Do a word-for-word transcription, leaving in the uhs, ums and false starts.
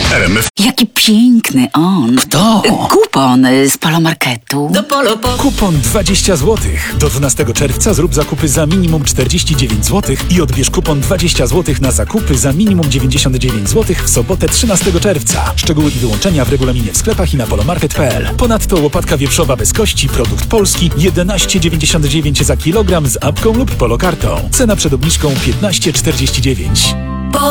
R M F. Jaki piękny on. Kto? Kupon y, z Polomarketu. Do Polo po... Kupon dwadzieścia złotych. Do dwunastego czerwca zrób zakupy za minimum czterdzieści dziewięć złotych i odbierz kupon dwadzieścia złotych na zakupy za minimum dziewięćdziesiąt dziewięć złotych w sobotę trzynastego czerwca. Szczegóły i wyłączenia w regulaminie w sklepach i na polomarket kropka p l. Ponadto łopatka wieprzowa bez kości, produkt polski, jedenaście dziewięćdziesiąt dziewięć za kilogram z apką lub polokartą. Cena przed obniżką piętnaście czterdzieści dziewięć.